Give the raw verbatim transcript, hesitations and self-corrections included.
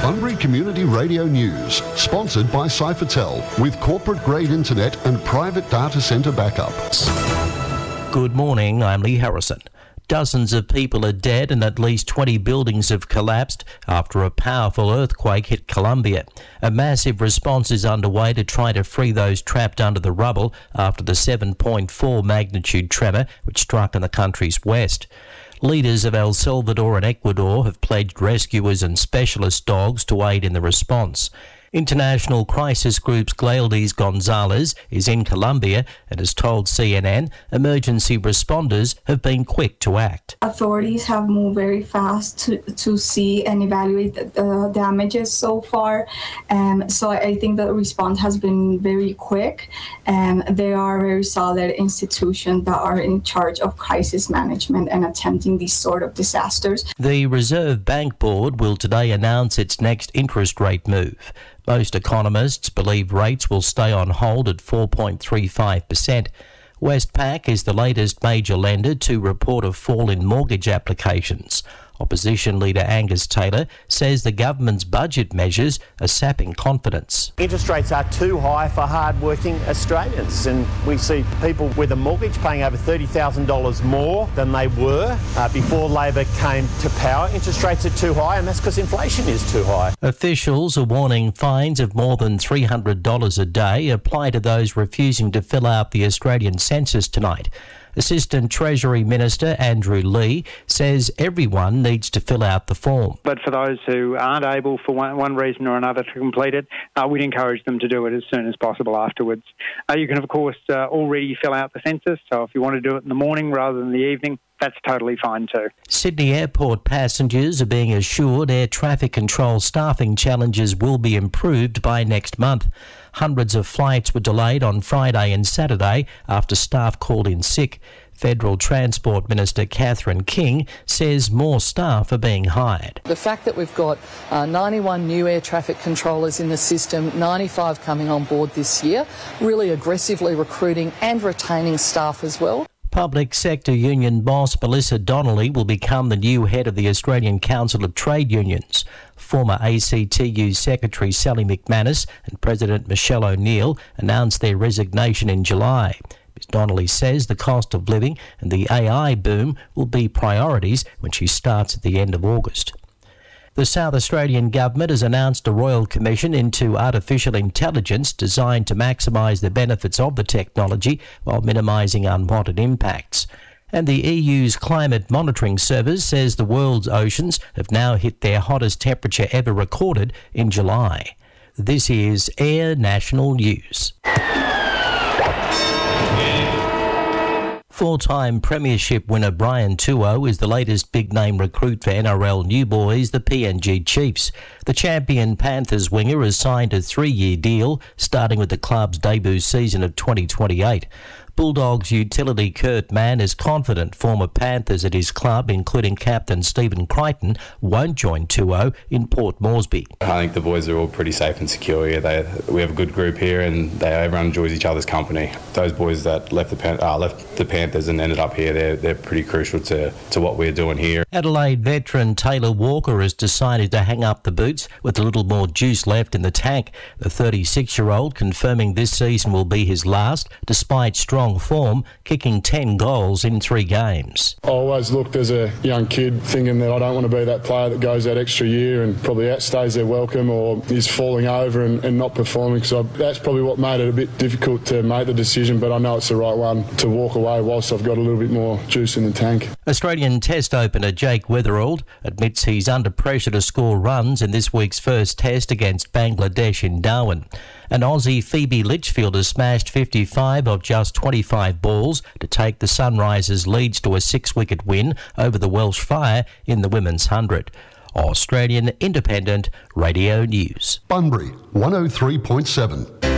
Bunbury Community Radio News, sponsored by Cyphertel, with corporate-grade internet and private data centre backups. Good morning, I'm Lee Harrison. Dozens of people are dead and at least twenty buildings have collapsed after a powerful earthquake hit Colombia. A massive response is underway to try to free those trapped under the rubble after the seven point four magnitude tremor which struck in the country's west. Leaders of El Salvador and Ecuador have pledged rescuers and specialist dogs to aid in the response. International crisis group's Gladys Gonzalez is in Colombia and has told C N N emergency responders have been quick to act. Authorities have moved very fast to, to see and evaluate the, the damages so far. Um, so I think the response has been very quick, and they are very solid institutions that are in charge of crisis management and attempting these sort of disasters. The Reserve Bank Board will today announce its next interest rate move. Most economists believe rates will stay on hold at four point three five percent. Westpac is the latest major lender to report a fall in mortgage applications. Opposition leader Angus Taylor says the government's budget measures are sapping confidence. Interest rates are too high for hard-working Australians, and we see people with a mortgage paying over thirty thousand dollars more than they were uh, before Labor came to power. Interest rates are too high, and that's because inflation is too high. Officials are warning fines of more than three hundred dollars a day apply to those refusing to fill out the Australian census tonight. Assistant Treasury Minister Andrew Lee says everyone needs to fill out the form. But for those who aren't able for one, one reason or another to complete it, uh, we'd encourage them to do it as soon as possible afterwards. Uh, you can, of course, uh, already fill out the census, so if you want to do it in the morning rather than the evening, that's totally fine too. Sydney Airport passengers are being assured air traffic control staffing challenges will be improved by next month. Hundreds of flights were delayed on Friday and Saturday after staff called in sick. Federal Transport Minister Catherine King says more staff are being hired. The fact that we've got uh, ninety-one new air traffic controllers in the system, ninety-five coming on board this year, really aggressively recruiting and retaining staff as well. Public sector union boss Melissa Donnelly will become the new head of the Australian Council of Trade Unions. Former A C T U Secretary Sally McManus and President Michelle O'Neill announced their resignation in July. Miz Donnelly says the cost of living and the A I boom will be priorities when she starts at the end of August. The South Australian Government has announced a Royal Commission into artificial intelligence designed to maximise the benefits of the technology while minimising unwanted impacts. And the E U's Climate Monitoring Service says the world's oceans have now hit their hottest temperature ever recorded in July. This is Air National News. Four-time premiership winner Brian Tuo is the latest big-name recruit for N R L new boys, the P N G Chiefs. The champion Panthers winger has signed a three-year deal, starting with the club's debut season of twenty twenty-eight. Bulldogs utility Kurt Mann is confident former Panthers at his club, including captain Stephen Crichton, won't join Tuo in Port Moresby. I think the boys are all pretty safe and secure here. They, we have a good group here, and they, everyone enjoys each other's company. Those boys that left the, Pan, uh, left the Panthers and ended up here, they're, they're pretty crucial to, to what we're doing here. Adelaide veteran Taylor Walker has decided to hang up the boots with a little more juice left in the tank. The thirty-six-year-old confirming this season will be his last, despite strong form, kicking ten goals in three games. I always looked as a young kid thinking that I don't want to be that player that goes that extra year and probably outstays their welcome or is falling over and, and not performing. So that's probably what made it a bit difficult to make the decision, but I know it's the right one to walk away whilst I've got a little bit more juice in the tank. Australian Test opener Jake Weatherald admits he's under pressure to score runs in this week's first Test against Bangladesh in Darwin. And Aussie Phoebe Litchfield has smashed fifty-five of just twenty-five balls to take the Sunrisers' leads to a six-wicket win over the Welsh Fire in the Women's Hundred. Australian Independent Radio News. Bunbury, one oh three point seven.